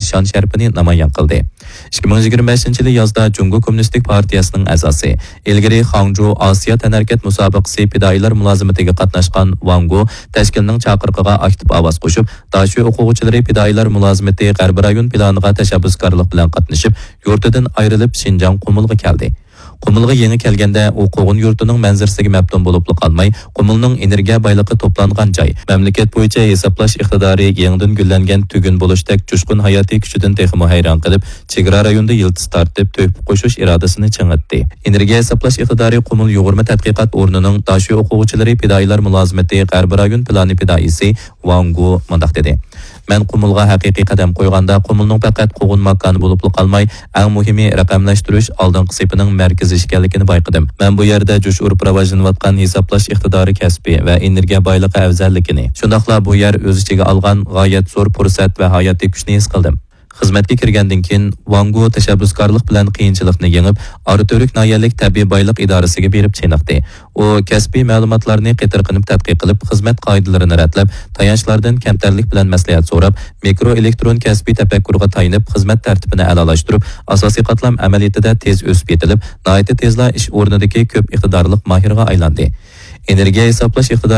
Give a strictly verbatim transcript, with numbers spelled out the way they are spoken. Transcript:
şan şərpini namoyon qildi. ikki ming yigirma beshinchi yil yozda Jungo Kommunistik partiyasining a'zosi, ilgari Hangzhou Osiyo tanarkat musobaqasi fidoyilar mulozimatiga qatnashgan Wang Guo tashkilning chaqiriqiga aktiv ovoz qo'shib, Dashu o'quvchilari fidoyilar mulozimati G'arbiy rayon planiga tashabbuskorlik bilan qatnashib, yurtidan ayrilib Xinjiang Qumulga keldi. Qumulga yangi kelganda u qo'g'in yurtining manzarasiga mabtun bo'lib qolmay, Qumulning energiya boyligi to'plangan joy, mamlakat bo'yicha hisoblash iqtidori yangidan gullangan tugun bo'lishdek jushqun hayotiy kuchidan texmo hayron qilib, chegara rayonida yildiz tortib, to'p qo'shish irodasini ching'itdi. Energiya hisoblash iqtidori Qumul yug'urma tadqiqot o'rnining Dashu o'quvchilari fidoyilar mulozimati G'arbiy rayon plani fidoyisi Wang Guo mundaq dedi. Men Qumulga haqiqiy qadam qo'yganda Qumulning faqat qo'g'in makoni bo'lib qolmay, eng muhimi raqamlashtirish oldingi sipining markazi ekanligini bayqadim. Men bu yerda jush urib rivojlanayotgan hisoblash iqtidori kasbi va energiya boyligi afzalligini, shundaqla bu yer o'z ichiga olgan g'oyat zo'r fursat va hayotiy kuchni his qildim. Xizmatga kirgandan keyin Wang Guo tashabbuskorlik bilan qiyinchilikni yengib, Aritorik noyalik tabiiy boylik idorasiga berib cheniqdi. U kasbiy ma'lumotlarni qitirqinib tadqiq qilib, xizmat qoidalarini ratlab, tayanchlardan kamtarlik bilan maslahat so'rab, mikroelektron kasbiy tafakkurga tayinib, xizmat tartibini a'lolashtirib, asosiy qatlam amaliyotida tez o'sib yetilib, nihoyat tezla ish o'rnidagi ko'p iqtidorli mahirga aylandi. Energiya hisoblash iqtidori